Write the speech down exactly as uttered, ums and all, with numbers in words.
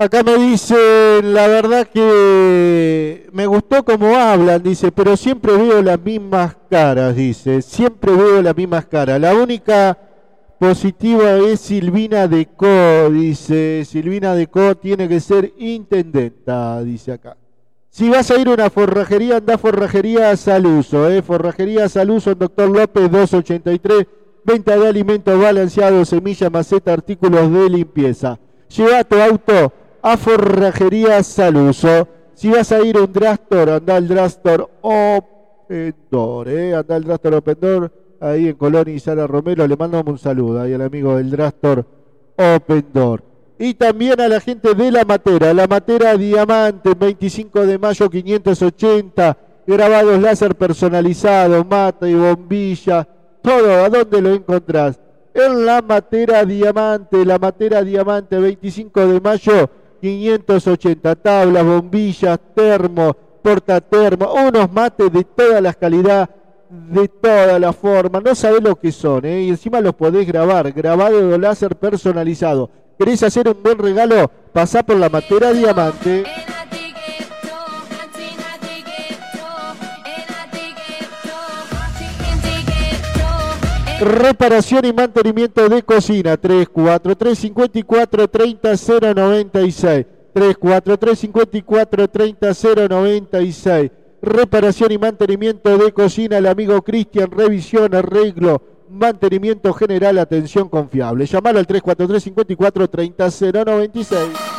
Acá me dicen, la verdad que me gustó cómo hablan, dice, pero siempre veo las mismas caras, dice, siempre veo las mismas caras. La única positiva es Silvina Decó, dice, Silvina Decó tiene que ser intendenta, dice acá. Si vas a ir a una forrajería, anda a Forrajería Saluso, eh, Forrajería Saluso, en Doctor López doscientos ochenta y tres, venta de alimentos balanceados, semilla, maceta, artículos de limpieza. Lleva tu auto a Forrajería Saluso. Si vas a ir a un drugstore, anda al drugstore Open Door, eh, anda al drugstore Open Door, ahí en Colón y Sara Romero, le mandamos un saludo ahí al amigo del drugstore Open Door. Y también a la gente de La Matera, La Matera Diamante, veinticinco de mayo quinientos ochenta, grabados láser personalizados, mata y bombilla, todo. ¿A dónde lo encontrás? En La Matera Diamante, La Matera Diamante, veinticinco de mayo quinientos ochenta, tablas, bombillas, termo, portatermo, unos mates de todas las calidades, de todas las formas, no sabés lo que son, ¿eh? Y encima los podés grabar, grabado de láser personalizado. ¿Querés hacer un buen regalo? Pasá por La Matera Diamante. Reparación y mantenimiento de cocina, tres cuatro tres, cinco cuatro, tres cero, cero nueve seis. tres cuatro tres, cinco cuatro, tres cero, cero nueve seis. Reparación y mantenimiento de cocina, el amigo Cristian, revisión, arreglo, mantenimiento general, atención confiable. Llamalo al tres cuatro tres, cinco cuatro, tres cero, cero nueve seis.